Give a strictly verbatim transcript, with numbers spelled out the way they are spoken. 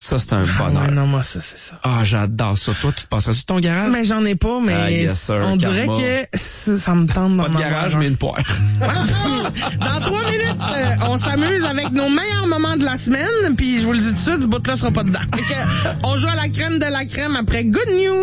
Ça, c'est un Ah, bonheur. ouais, non, moi, ça, c'est ça. Ah, j'adore ça. Toi, tu te passerais sur ton garage? Mais j'en ai pas, mais Ah, yes, sir, on dirait karma. que ça, ça me tente dans Pas de garage, mais une poire. Dans trois minutes, euh, on s'amuse avec nos meilleurs moments de la semaine, puis je vous le dis tout de suite, ce bout-là sera pas dedans. Fait que, on joue à la crème de la crème après Good News.